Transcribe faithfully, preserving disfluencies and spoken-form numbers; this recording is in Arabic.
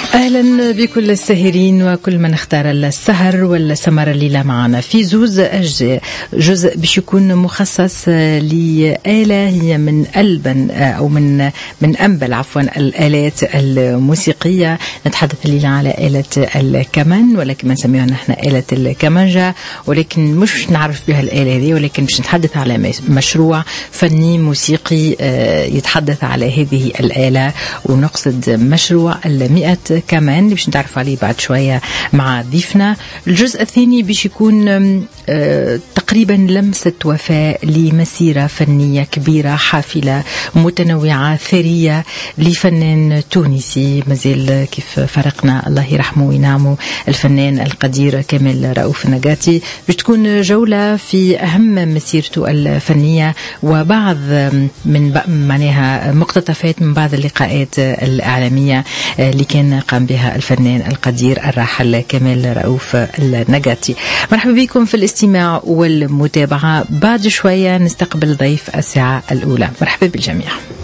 أهلا بكل الساهرين وكل من اختار السهر والسمر الليلة معنا في زوز أجزاء. جزء باش يكون مخصص لآلة هي من ألبن أو من من أنبل عفوا الآلات الموسيقية. نتحدث الليلة على آلة الكمان، ولكن ما نسميها نحن آلة الكمانجا، ولكن مش نعرف بها الآلة هذه، ولكن باش نتحدث على مشروع فني موسيقي يتحدث على هذه الآلة، ونقصد مشروع المئة كمان اللي باش نتعرف عليه بعد شوية مع ضيفنا. الجزء الثاني باش يكون آه تقريبا لمسة وفاء لمسيرة فنية كبيرة حافلة متنوعة ثرية لفنان تونسي مازال كيف فرقنا الله يرحمه وينعمه الفنان القدير كامل رؤوف النجاتي. باش تكون جولة في أهم مسيرته الفنية وبعض من معناها مقتطفات من بعض اللقاءات الإعلامية اللي كان قام بها الفنان القدير الراحل كامل رؤوف النجاتي. مرحبا بكم في الاستماع والمتابعة. بعد شوية نستقبل ضيف الساعة الأولى. مرحبا بالجميع.